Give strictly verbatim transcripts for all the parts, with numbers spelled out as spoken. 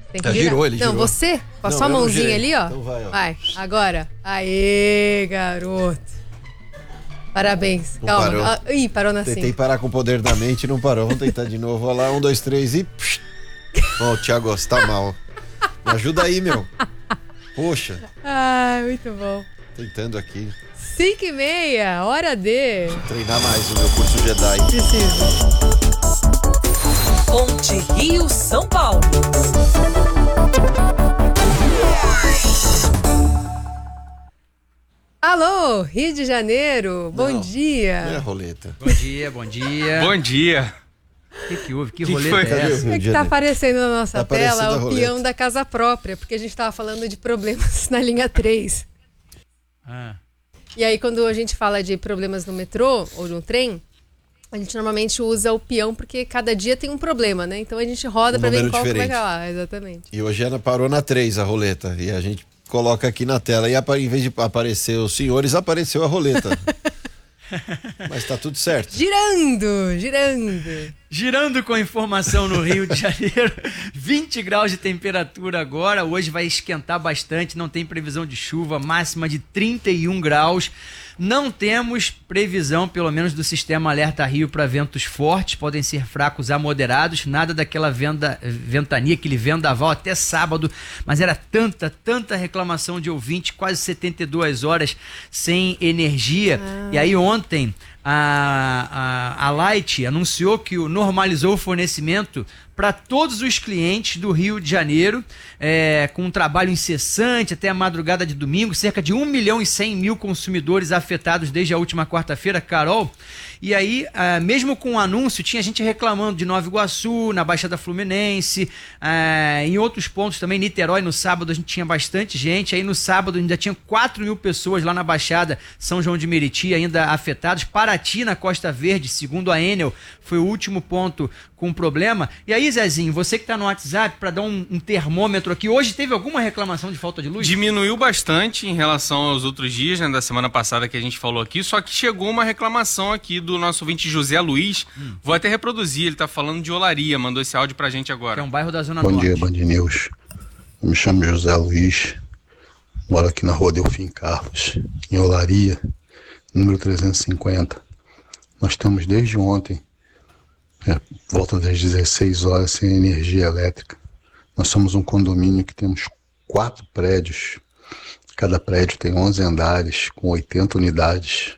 Tem que Já virar. girou, ele Não, girou. você? Com a Não, sua eu não mãozinha girei. ali, ó. Então vai, ó. Vai, agora. Aê, garoto. Parabéns. Não Calma. parou. Ah, ih, parou na Tentei cinta. parar com o poder da mente e não parou. Vamos tentar de novo. Olha lá, um, dois, três e... Ó, o Thiago, você tá mal. Me ajuda aí, meu. Poxa, Ai, muito bom. tentando aqui Cinco e meia, hora de... treinar mais o meu curso Jedi. Preciso. Ponte Rio São Paulo. Alô, Rio de Janeiro, bom Não, dia. Não é a roleta. Bom dia, bom dia. Bom dia. O que, que houve? Que, Que roleta foi? é Cadê o essa? Rio É de que tá Janeiro? aparecendo na nossa Tá aparecendo tela a o roleta. peão da casa própria, porque a gente tava falando de problemas na linha três. Ah, E aí, quando a gente fala de problemas no metrô ou no trem, a gente normalmente usa o peão porque cada dia tem um problema, né? Então a gente roda Um pra ver número qual que vai diferente. lá, exatamente. E hoje ela parou na três a roleta. E a gente coloca aqui na tela. E apa- em vez de aparecer os senhores, apareceu a roleta. Mas tá tudo certo. Girando, girando. girando com informação no Rio de Janeiro, vinte graus de temperatura agora, hoje vai esquentar bastante, não tem previsão de chuva, máxima de trinta e um graus, não temos previsão, pelo menos do sistema Alerta Rio, para ventos fortes, podem ser fracos a moderados, nada daquela venda, ventania, aquele vendaval até sábado, mas era tanta, tanta reclamação de ouvinte, quase setenta e duas horas sem energia, Ah. e aí ontem a, a, a Light anunciou que o normalizou o fornecimento para todos os clientes do Rio de Janeiro, é, com um trabalho incessante até a madrugada de domingo, cerca de um milhão e cem mil consumidores afetados desde a última quarta-feira, Carol. E aí, ah, mesmo com o anúncio, tinha gente reclamando de Nova Iguaçu, na Baixada Fluminense, ah, em outros pontos também, Niterói, no sábado a gente tinha bastante gente, aí no sábado ainda tinha quatro mil pessoas lá na Baixada, São João de Meriti ainda afetados, Paraty na Costa Verde, segundo a Enel, foi o último ponto com problema. E aí, Zezinho, você que está no WhatsApp, para dar um, um termômetro aqui, hoje teve alguma reclamação de falta de luz? Diminuiu bastante em relação aos outros dias, né, da semana passada que a gente falou aqui, só que chegou uma reclamação aqui do nosso ouvinte José Luiz. Hum. Vou até reproduzir, ele tá falando de Olaria, mandou esse áudio pra gente agora. Que é um bairro da Zona Bom Norte. dia, Band News. Eu me chamo José Luiz, moro aqui na rua Delfim Carlos, em Olaria, número trezentos e cinquenta. Nós estamos desde ontem, é, volta das dezesseis horas, sem energia elétrica. Nós somos um condomínio que temos quatro prédios. Cada prédio tem onze andares, com oitenta unidades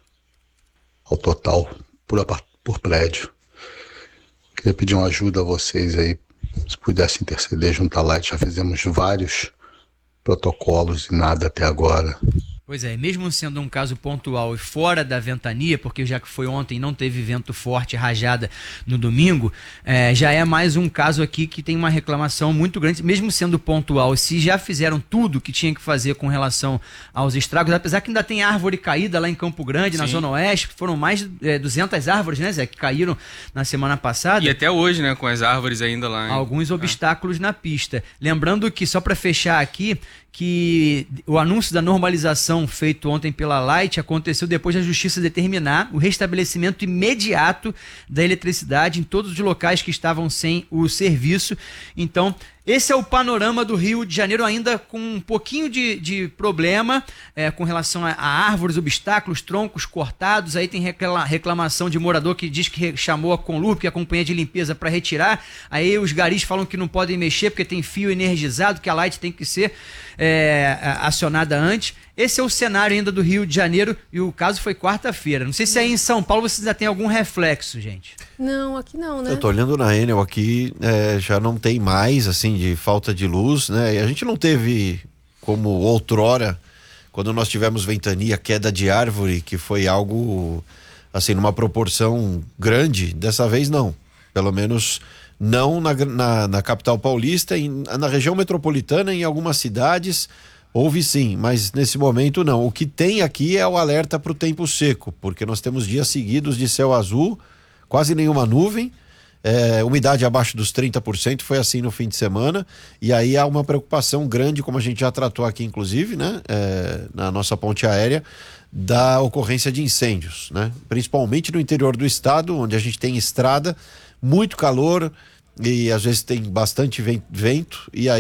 ao total, por, por prédio. Queria pedir uma ajuda a vocês aí, se pudesse interceder junto à Light. Já fizemos vários protocolos e nada até agora. Pois é, mesmo sendo um caso pontual e fora da ventania, porque já que foi ontem não teve vento forte, rajada no domingo, é, já é mais um caso aqui que tem uma reclamação muito grande, mesmo sendo pontual. Se já fizeram tudo que tinha que fazer com relação aos estragos, apesar que ainda tem árvore caída lá em Campo Grande, Sim. na Zona Oeste, que foram mais de é, duzentas árvores, né, Zé, que caíram na semana passada. E até hoje, né, com as árvores ainda lá. Hein? Alguns obstáculos na pista. Lembrando que, só para fechar aqui, que o anúncio da normalização feito ontem pela Light aconteceu depois da Justiça determinar o restabelecimento imediato da eletricidade em todos os locais que estavam sem o serviço. Então, esse é o panorama do Rio de Janeiro, ainda com um pouquinho de, de problema é, com relação a, a árvores, obstáculos, troncos cortados. Aí tem reclama, reclamação de morador que diz que chamou a Conlur, que é a companhia de limpeza, para retirar. Aí os garis falam que não podem mexer porque tem fio energizado, que a Light tem que ser é, acionada antes. Esse é o cenário ainda do Rio de Janeiro e o caso foi quarta-feira. Não sei se aí em São Paulo vocês já tem algum reflexo, gente. Não, aqui não, né? Eu tô olhando na Enel aqui, é, já não tem mais, assim, de falta de luz, né? E a gente não teve, como outrora, quando nós tivemos ventania, queda de árvore, que foi algo, assim, numa proporção grande. Dessa vez, não. Pelo menos não na, na, na capital paulista, em, na região metropolitana, em algumas cidades, houve sim, mas nesse momento não. O que tem aqui é o alerta para o tempo seco, porque nós temos dias seguidos de céu azul, quase nenhuma nuvem, é, umidade abaixo dos trinta por cento, foi assim no fim de semana, e aí há uma preocupação grande, como a gente já tratou aqui inclusive, né, é, na nossa ponte aérea, da ocorrência de incêndios, né, principalmente no interior do estado, onde a gente tem estrada, muito calor, e às vezes tem bastante vento, e aí